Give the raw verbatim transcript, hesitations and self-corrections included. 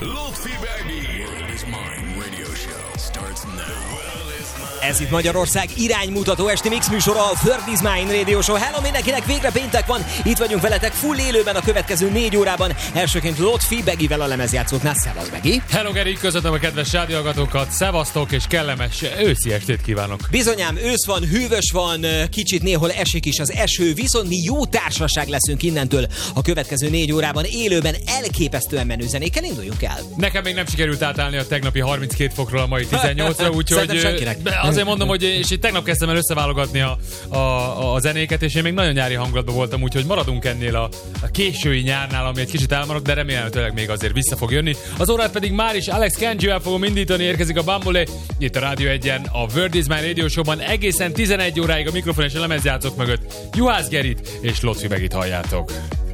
Lotfi Begi. World is Mine Radio Show starts now. Ez itt Magyarország iránymutató esti mix műsora, a World is Mine Radio Show. Hello mindenkinek, végre péntek van, itt vagyunk veletek full élőben a következő négy órában. Elsőként Lotfi Begivel a lemezjátszóknál. Szevasz, Begi! Hello Geri, köszöntöm a kedves rádióhallgatókat, szevasztok és kellemes őszi estét kívánok! Bizonyám, ősz van, hűvös van, kicsit néhol esik is az eső, viszont mi jó társaság leszünk innentől a következő négy órában élőben, elképesztően menő zenékkel. Induljunk el! Nekem még nem sikerült átállni a tegnapi harminckét fokról a mai tizennyolcra, úgyhogy azért mondom, hogy és itt tegnap kezdtem el összeválogatni a, a, a zenéket, és én még nagyon nyári hangulatban voltam, úgyhogy maradunk ennél a, a késői nyárnál, ami egy kicsit elmarad, de remélhetőleg még azért vissza fog jönni. Az órát pedig már is Alex Kenji-vel fogom indítani, érkezik a Bambole, itt a Rádió egyen, a World is Mine Radio Show-ban egészen tizenegy óráig a mikrofon és a lemezjátszók mögött Juhász Gerit és Lotfi Begit halljátok.